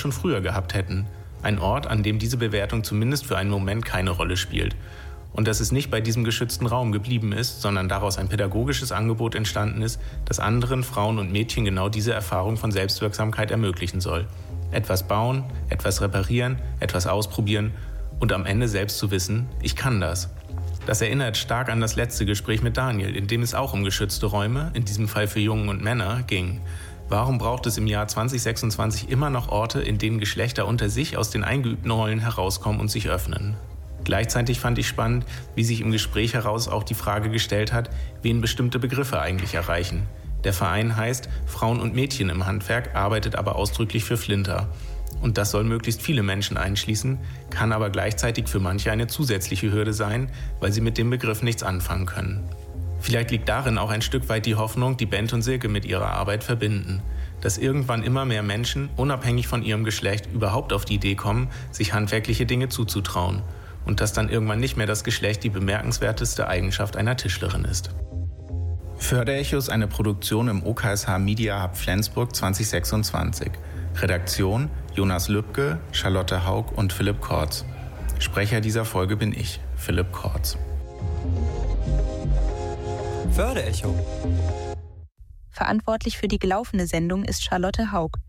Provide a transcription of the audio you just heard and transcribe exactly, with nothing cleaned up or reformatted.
schon früher gehabt hätten. Ein Ort, an dem diese Bewertung zumindest für einen Moment keine Rolle spielt. Und dass es nicht bei diesem geschützten Raum geblieben ist, sondern daraus ein pädagogisches Angebot entstanden ist, das anderen Frauen und Mädchen genau diese Erfahrung von Selbstwirksamkeit ermöglichen soll. Etwas bauen, etwas reparieren, etwas ausprobieren und am Ende selbst zu wissen, ich kann das. Das erinnert stark an das letzte Gespräch mit Daniel, in dem es auch um geschützte Räume, in diesem Fall für Jungen und Männer, ging. Warum braucht es im Jahr zwanzig sechsundzwanzig immer noch Orte, in denen Geschlechter unter sich aus den eingeübten Rollen herauskommen und sich öffnen? Gleichzeitig fand ich spannend, wie sich im Gespräch heraus auch die Frage gestellt hat, wen bestimmte Begriffe eigentlich erreichen. Der Verein heißt Frauen und Mädchen im Handwerk, arbeitet aber ausdrücklich für Flinter. Und das soll möglichst viele Menschen einschließen, kann aber gleichzeitig für manche eine zusätzliche Hürde sein, weil sie mit dem Begriff nichts anfangen können. Vielleicht liegt darin auch ein Stück weit die Hoffnung, die Bent und Silke mit ihrer Arbeit verbinden. Dass irgendwann immer mehr Menschen, unabhängig von ihrem Geschlecht, überhaupt auf die Idee kommen, sich handwerkliche Dinge zuzutrauen. Und dass dann irgendwann nicht mehr das Geschlecht die bemerkenswerteste Eigenschaft einer Tischlerin ist. Förderecho ist eine Produktion im O K S H Media Hub Flensburg zwanzig sechsundzwanzig. Redaktion Jonas Lübke, Charlotte Haug und Philipp Kortz. Sprecher dieser Folge bin ich, Philipp Kortz. Förderecho. Verantwortlich für die gelaufene Sendung ist Charlotte Haug.